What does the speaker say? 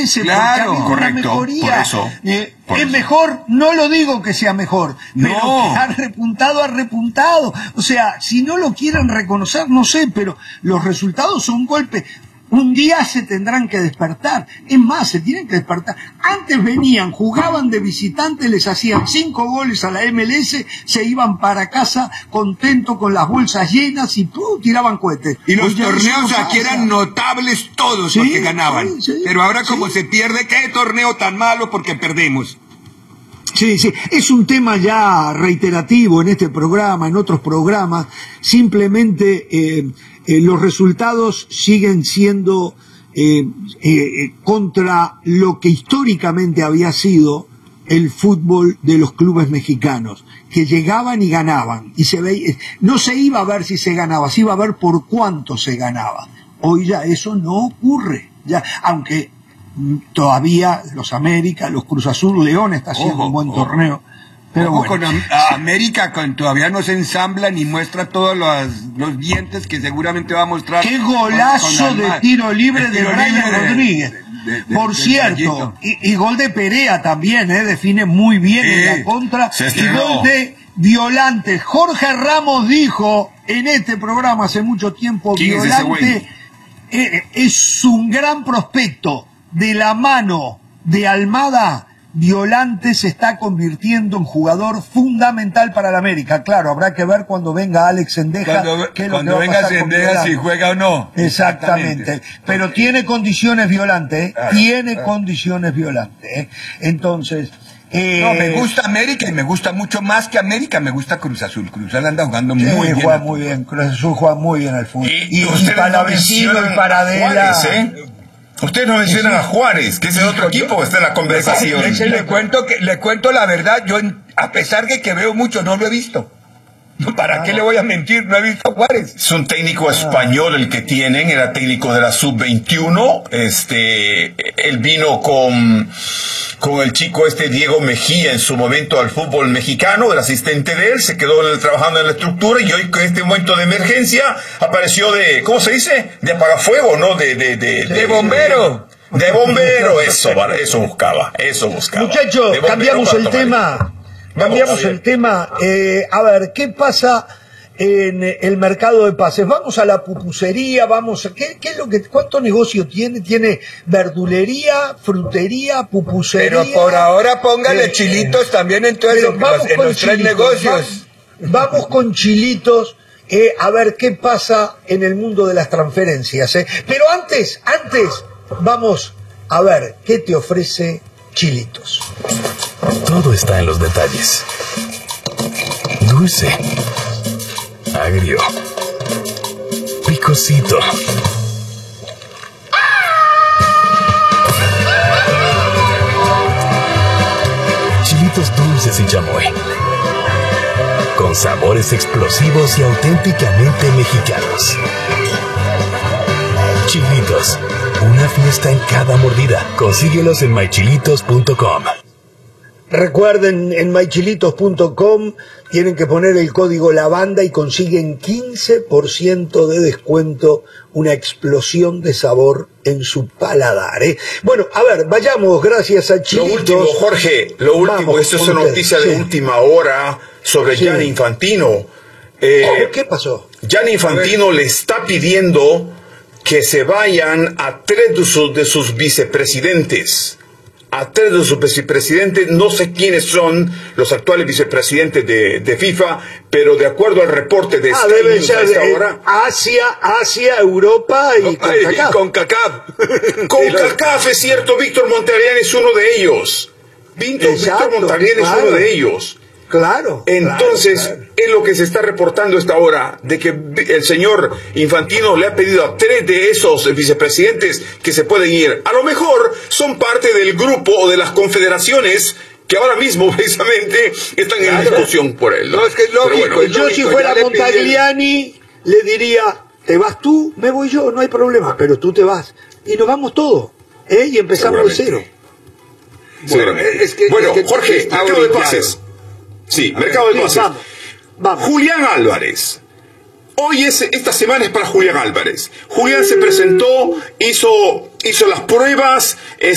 MLS, claro, porque correcto, una mejoría. Por ¿Es eso. mejor? No lo digo que sea mejor, pero No. que ha repuntado. O sea, si no lo quieren reconocer, no sé, pero los resultados son golpes. Un día se tendrán que despertar. Es más, se tienen que despertar. Antes venían, jugaban de visitantes, les hacían 5 goles a la MLS, se iban para casa contentos con las bolsas llenas y tiraban cohetes. Y los Hoy ya eso torneos no aquí pasa. eran notables todos Sí, porque ganaban. sí, Pero ahora como sí. se pierde, ¿qué torneo tan malo porque perdemos? Sí, es un tema ya reiterativo en este programa, en otros programas. Simplemente los resultados siguen siendo contra lo que históricamente había sido el fútbol de los clubes mexicanos, que llegaban y ganaban, y no se iba a ver si se ganaba, se iba a ver por cuánto se ganaba. Hoy ya eso no ocurre, ya, aunque todavía los América, los Cruz Azul, León está haciendo un buen torneo. Pero Ojo, bueno. con América todavía no se ensambla ni muestra todos los dientes que seguramente va a mostrar. Qué golazo de tiro libre de Brian Rodríguez. Por cierto, y gol de Perea también, define muy bien en la contra. Y gol de Violante. Jorge Ramos dijo en este programa hace mucho tiempo, Violante es un gran prospecto. De la mano de Almada, Violante se está convirtiendo en jugador fundamental para la América. Claro, habrá que ver cuando venga Alex Sendeja. Cuando venga Sendeja si juega o no. Exactamente. Pero tiene condiciones Violante, Tiene condiciones Violante. Entonces... no, me gusta América y me gusta mucho más que América, me gusta Cruz Azul. Cruz Azul anda jugando muy bien. Juega muy bien. Cruz Azul juega muy bien al fútbol. Y Palavecino y Paradela. Ustedes no mencionan a Juárez, que es el otro equipo que está en la conversación. Le cuento la verdad, yo a pesar de que veo mucho, no lo he visto. ¿Para qué le voy a mentir? No he visto a Juárez. Es un técnico español el que tienen, era técnico de la sub-21. Él vino con el chico Diego Mejía en su momento al fútbol mexicano, el asistente de él, se quedó trabajando en la estructura y hoy con este momento de emergencia apareció ¿cómo se dice? De apagafuego, ¿no? De bombero. De bombero, eso buscaba. Muchachos, cambiamos el tema. Cambiamos el tema. A ver, ¿qué pasa en el mercado de pases? Vamos a la pupusería, ¿qué es lo que, cuánto negocio tiene? Tiene verdulería, frutería, pupusería. Pero por ahora póngale chilitos también en los tres negocios. Vamos con chilitos, a ver qué pasa en el mundo de las transferencias. Pero antes, vamos a ver qué te ofrece Chilitos. Todo está en los detalles. Dulce, agrio, picosito. Chilitos dulces y chamoy. Con sabores explosivos y auténticamente mexicanos. Chilitos, una fiesta en cada mordida. Consíguelos en mychilitos.com. Recuerden, en mychilitos.com tienen que poner el código lavanda y consiguen 15% de descuento, una explosión de sabor en su paladar. Bueno, a ver, vayamos, gracias a Chilitos. Lo último, Jorge, esto es una noticia de última hora sobre Gianni Infantino. ¿Qué pasó? Gianni Infantino le está pidiendo que se vayan a 3 de sus vicepresidentes. A 3 de sus vicepresidentes, no sé quiénes son los actuales vicepresidentes de FIFA, pero de acuerdo al reporte de Sky News a esta hora, Asia, Europa y CONCACAF. CONCACAF, es cierto, Víctor Montagliani es uno de ellos. Víctor Montagliani es uno de ellos. Claro. Entonces, es lo que se está reportando a esta hora, de que el señor Infantino le ha pedido a 3 de esos vicepresidentes que se pueden ir. A lo mejor son parte del grupo o de las confederaciones que ahora mismo precisamente están en discusión por él. No, es que es lógico. Bueno, yo si fuera Montagliani le diría, te vas tú, me voy yo, no hay problema, pero tú te vas. Y nos vamos todos, y empezamos de cero. Bueno, Jorge, mercado de pases. Sí, mercado de pases. Vamos. Julián Álvarez. Esta semana es para Julián Álvarez. Julián se presentó, hizo las pruebas,